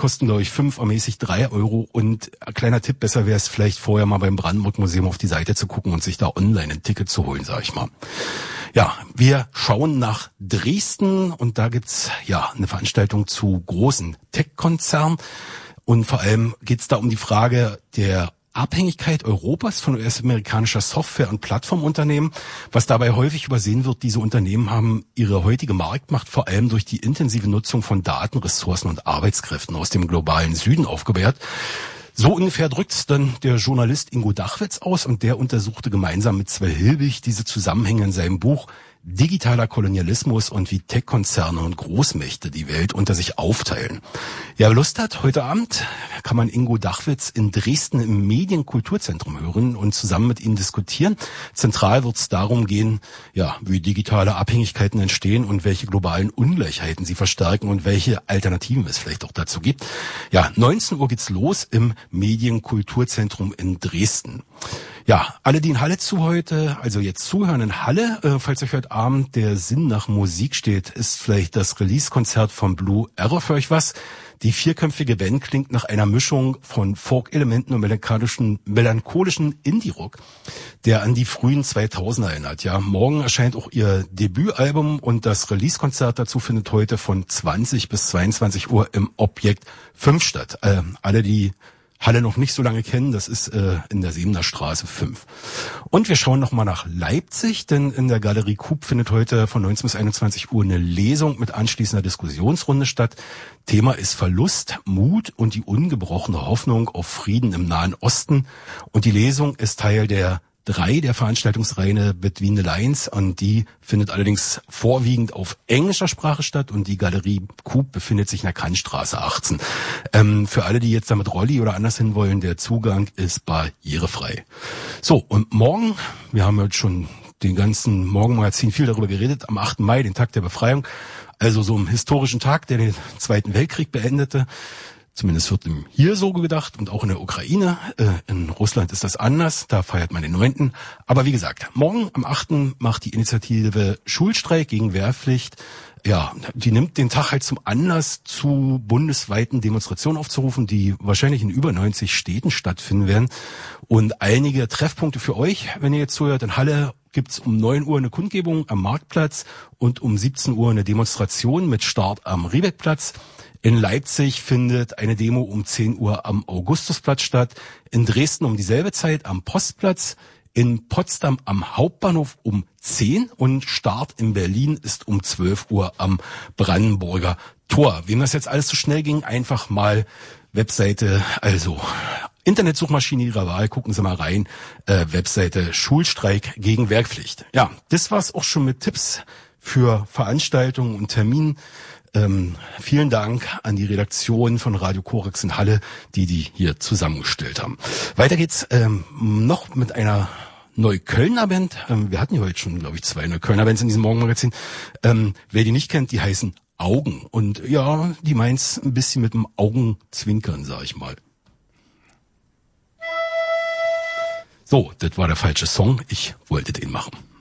kosten, glaube ich, 5, ermäßigt 3 Euro. Und ein kleiner Tipp, besser wäre es vielleicht vorher mal beim Brandenburg-Museum auf die Seite zu gucken und sich da online ein Ticket zu holen, sag ich mal. Ja, wir schauen nach Dresden und da gibt's ja eine Veranstaltung zu großen Tech-Konzernen. Und vor allem geht's da um die Frage der Abhängigkeit Europas von US-amerikanischer Software- und Plattformunternehmen. Was dabei häufig übersehen wird, diese Unternehmen haben ihre heutige Marktmacht vor allem durch die intensive Nutzung von Daten, Ressourcen und Arbeitskräften aus dem globalen Süden aufgebaut. So ungefähr drückt's dann der Journalist Ingo Dachwitz aus und der untersuchte gemeinsam mit Sven Hilbig diese Zusammenhänge in seinem Buch Digitaler Kolonialismus und wie Tech-Konzerne und Großmächte die Welt unter sich aufteilen. Ja, wer Lust hat, heute Abend kann man Ingo Dachwitz in Dresden im Medienkulturzentrum hören und zusammen mit ihm diskutieren. Zentral wird es darum gehen, ja, wie digitale Abhängigkeiten entstehen und welche globalen Ungleichheiten sie verstärken und welche Alternativen es vielleicht auch dazu gibt. Ja, 19 Uhr geht's los im Medienkulturzentrum in Dresden. Ja, alle, die in Halle also jetzt zuhören in Halle, falls euch heute Abend der Sinn nach Musik steht, ist vielleicht das Release-Konzert von Blue Error für euch was. Die vierköpfige Band klingt nach einer Mischung von Folk-Elementen und melancholischen Indie-Rock, der an die frühen 2000er erinnert. Ja, morgen erscheint auch ihr Debütalbum und das Release-Konzert dazu findet heute von 20 bis 22 Uhr im Objekt 5 statt. Alle, die Halle noch nicht so lange kennen, das ist in der Sebener Straße 5. Und wir schauen nochmal nach Leipzig, denn in der Galerie Coop findet heute von 19 bis 21 Uhr eine Lesung mit anschließender Diskussionsrunde statt. Thema ist Verlust, Mut und die ungebrochene Hoffnung auf Frieden im Nahen Osten. Und die Lesung ist Teil der 3 der Veranstaltungsreihe Between the Lines und die findet allerdings vorwiegend auf englischer Sprache statt und die Galerie Coop befindet sich in der Kantstraße 18. Für alle, die jetzt da mit Rolli oder anders hin wollen, der Zugang ist barrierefrei. So, und morgen, wir haben jetzt schon den ganzen Morgenmagazin viel darüber geredet, am 8. Mai, den Tag der Befreiung, also so einem historischen Tag, der den Zweiten Weltkrieg beendete. Zumindest wird ihm hier so gedacht und auch in der Ukraine. In Russland ist das anders, da feiert man den 9. Aber wie gesagt, morgen am 8. macht die Initiative Schulstreik gegen Wehrpflicht. Ja, die nimmt den Tag halt zum Anlass, zu bundesweiten Demonstrationen aufzurufen, die wahrscheinlich in über 90 Städten stattfinden werden. Und einige Treffpunkte für euch, wenn ihr jetzt zuhört, in Halle gibt's um 9 Uhr eine Kundgebung am Marktplatz und um 17 Uhr eine Demonstration mit Start am Riebeckplatz. In Leipzig findet eine Demo um 10 Uhr am Augustusplatz statt. In Dresden um dieselbe Zeit am Postplatz. In Potsdam am Hauptbahnhof um 10 und Start in Berlin ist um 12 Uhr am Brandenburger Tor. Wem das jetzt alles zu schnell ging, einfach mal Webseite, also Internetsuchmaschine Ihrer Wahl, gucken Sie mal rein, Webseite Schulstreik gegen Wehrpflicht. Ja, das war's auch schon mit Tipps für Veranstaltungen und Terminen. Vielen Dank an die Redaktion von Radio Korax in Halle, die hier zusammengestellt haben. Weiter geht's noch mit einer Neuköllner Band. Wir hatten ja heute schon, glaube ich, 2 Neuköllner Bands in diesem Morgenmagazin. Wer die nicht kennt, die heißen Augen. Und ja, die meint's ein bisschen mit dem Augenzwinkern, sag ich mal. So, das war der falsche Song. Ich wollte den machen.